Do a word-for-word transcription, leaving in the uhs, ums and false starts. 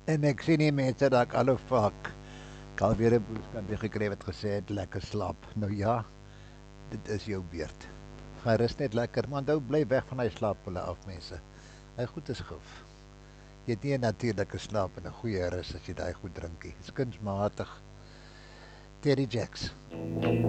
En ek sien die mense dat ek al hoe vaak alweer 'n boodskapie gekry wat gesê het lekker slaap. Nou ja, dit is jou beurt. Gaan rus net lekker, maar onthou bly weg van hy slaappille af mense. Hy goed is gif. Jy het nie 'n natuurlike slaap en 'n goeie rus as jy daai goed drink nie. Dis kunsmatig. Terry Jacks.